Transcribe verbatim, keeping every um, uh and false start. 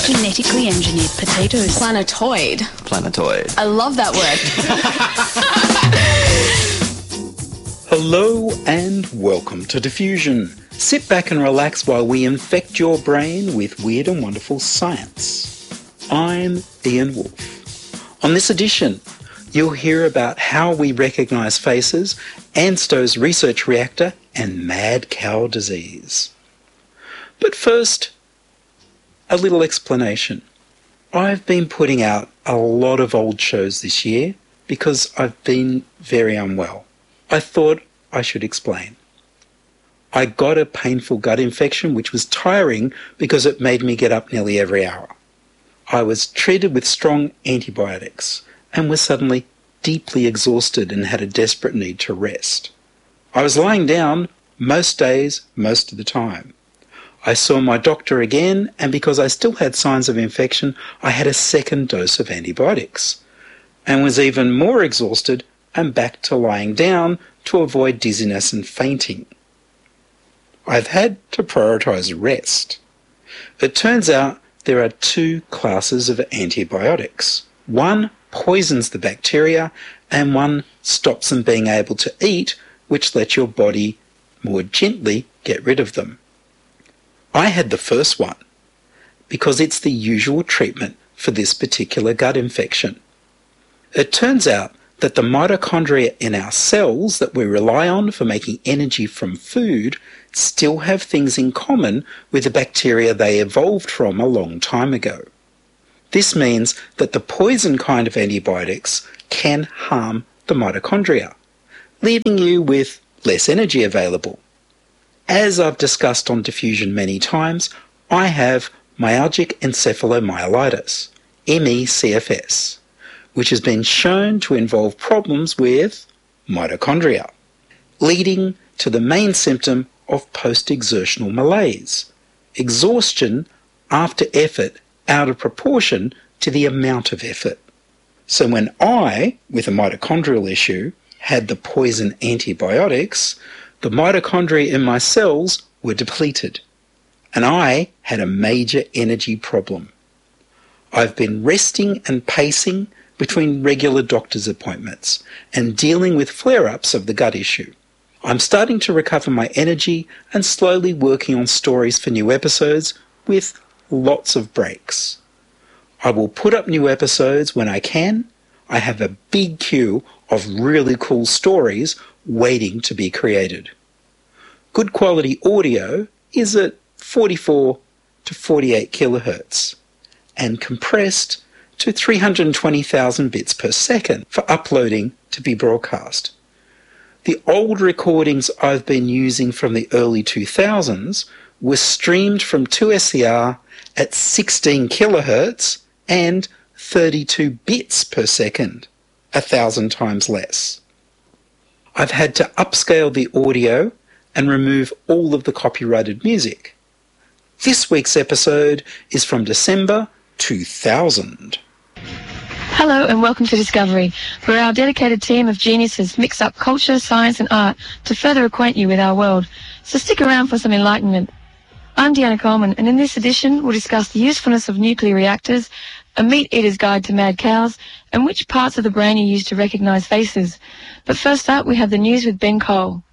Genetically engineered potatoes. Planetoid. Planetoid. I love that word. Hello and welcome to Diffusion. Sit back and relax while we infect your brain with weird and wonderful science. I'm Ian Wolfe. On this edition, you'll hear about how we recognise faces, ANSTO's research reactor, and mad cow disease. But first, a little explanation. I've been putting out a lot of old shows this year because I've been very unwell. I thought I should explain. I got a painful gut infection which was tiring because it made me get up nearly every hour. I was treated with strong antibiotics and was suddenly deeply exhausted and had a desperate need to rest. I was lying down most days, most of the time. I saw my doctor again, and because I still had signs of infection, I had a second dose of antibiotics and was even more exhausted and back to lying down to avoid dizziness and fainting. I've had to prioritise rest. It turns out there are two classes of antibiotics. One poisons the bacteria and one stops them being able to eat, which lets your body more gently get rid of them. I had the first one because it's the usual treatment for this particular gut infection. It turns out that the mitochondria in our cells that we rely on for making energy from food still have things in common with the bacteria they evolved from a long time ago. This means that the poison kind of antibiotics can harm the mitochondria, leaving you with less energy available. As I've discussed on Diffusion many times, I have myalgic encephalomyelitis, M E C F S, which has been shown to involve problems with mitochondria, leading to the main symptom of post-exertional malaise, exhaustion after effort out of proportion to the amount of effort. So when I, with a mitochondrial issue, had the poison antibiotics, the mitochondria in my cells were depleted, and I had a major energy problem. I've been resting and pacing between regular doctor's appointments and dealing with flare-ups of the gut issue. I'm starting to recover my energy and slowly working on stories for new episodes with lots of breaks. I will put up new episodes when I can. I have a big queue of really cool stories waiting to be created. Good quality audio is at forty-four to forty-eight kilohertz and compressed to three hundred twenty thousand bits per second for uploading to be broadcast. The old recordings I've been using from the early two thousands were streamed from two S C R at sixteen kilohertz and thirty-two bits per second, a thousand times less. I've had to upscale the audio and remove all of the copyrighted music. This week's episode is from December two thousand. Hello and welcome to Discovery, where our dedicated team of geniuses mix up culture, science and art to further acquaint you with our world. So stick around for some enlightenment. I'm Deanna Coleman, and in this edition we'll discuss the usefulness of nuclear reactors, a meat-eater's guide to mad cows, and which parts of the brain are used to recognise faces. But first up, we have the news with Ben Cole.